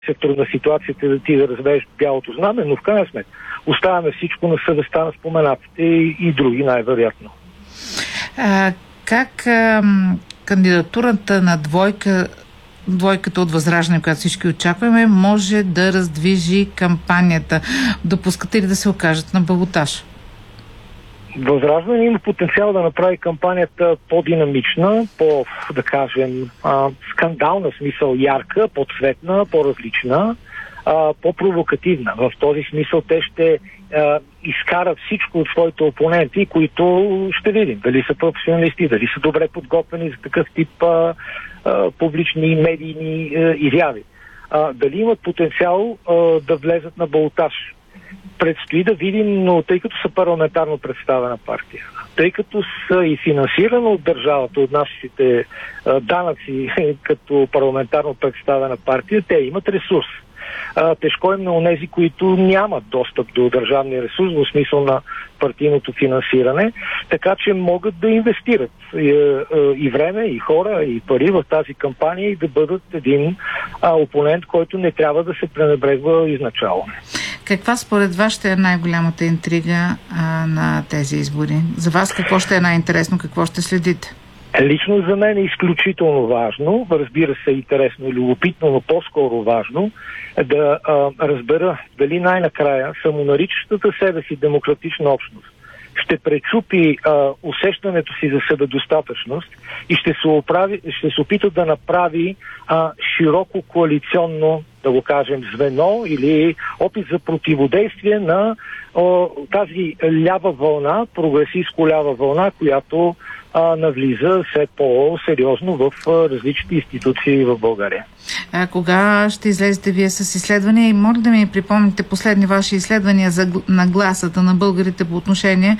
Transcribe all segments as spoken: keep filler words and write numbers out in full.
се трудна ситуацията да ти да развееш бялото знаме, но в крайна сметка оставяме всичко на съвестта на споменатите и, и други най-вероятно. А, как а, кандидатурата на двойка, двойката от Възраждане, която всички очакваме, може да раздвижи кампанията? Допускате ли да се окажат на балотаж? Възраждане има потенциал да направи кампанията по-динамична, по, да кажем, а, скандална, смисъл ярка, по-цветна, по-различна, а, по-провокативна. В този смисъл те ще а, изкарат всичко от своите опоненти, които ще видим. Дали са професионалисти, дали са добре подготвени за такъв тип а, а, публични медийни а, изяви. А, дали имат потенциал а, да влезат на балотаж? Предстои да видим, но тъй като са парламентарно представена партия, тъй като са и финансирана от държавата, от нашите а, данъци като парламентарно представена партия, те имат ресурс. А, тежко им на онези, които нямат достъп до държавния ресурс, в смисъл на партийното финансиране, така че могат да инвестират и, и време, и хора, и пари в тази кампания и да бъдат един а, опонент, който не трябва да се пренебрегва изначално. Каква според вас ще е най-голямата интрига а, на тези избори? За вас какво ще е най-интересно, какво ще следите? Лично за мен е изключително важно, разбира се, интересно и любопитно, но по-скоро важно, да а, разбера дали най-накрая самонаричащата себе си демократична общност ще пречупи а, усещането си за себедостатъчност и ще се, оправи, ще се опита да направи а, широко коалиционно, да го кажем, звено или опит за противодействие на а, тази лява вълна, прогресистко лява вълна, която а, навлиза все по-сериозно в а, различните институции в България. А кога ще излезете вие с изследвания и може да ми припомните последни ваши изследвания за нагласата на българите по отношение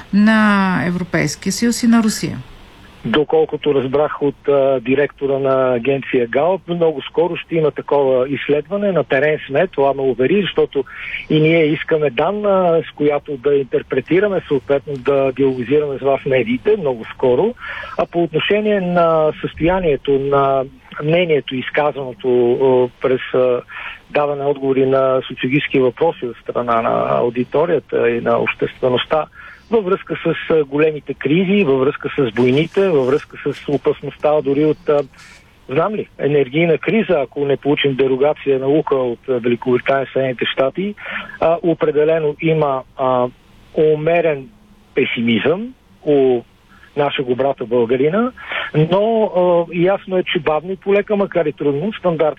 на Европейския съюз и на Русия? Доколкото разбрах от а, директора на агенция ГАЛ, много скоро ще има такова изследване на терен сме, това ме увери, защото и ние искаме данна, с която да интерпретираме, съответно да диалогизираме с вас медиите много скоро. А по отношение на състоянието на мнението, изказаното а, през а, даване отговори на социологически въпроси от страна на аудиторията и на обществеността, във връзка с големите кризи, във връзка с войните, във връзка с опасността дори от, знам ли, енергийна криза, ако не получим дерогация на Лука от Великобритания и Съединените щати, а, определено има а, умерен песимизъм у нашего брата българина, но а, ясно е, че бавно и полека, макар и трудно, стандарт